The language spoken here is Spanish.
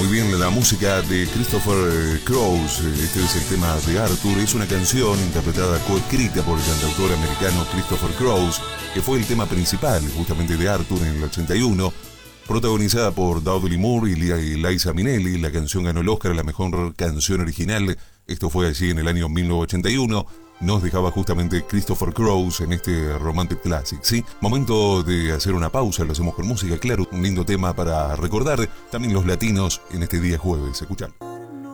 Muy bien, la música de Christopher Cross. Este es el tema de Arthur. Es una canción interpretada, coescrita por el cantautor americano Christopher Cross, que fue el tema principal justamente de Arthur en el 81, protagonizada por Dudley Moore y Liza Minnelli. La canción ganó el Oscar a la mejor canción original. Esto fue así en el año 1981. Nos dejaba justamente Christopher Cross en este Romantic Classic, ¿sí? Momento de hacer una pausa, lo hacemos con música, claro, un lindo tema para recordar también los latinos en este día jueves. Escuchar.